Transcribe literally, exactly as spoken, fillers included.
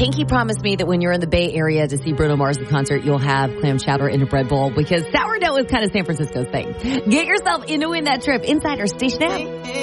Pinky promised me that when you're in the Bay Area to see Bruno Mars in concert, you'll have clam chowder in a bread bowl because sourdough is kind of San Francisco's thing. Get yourself into win that trip inside our station app.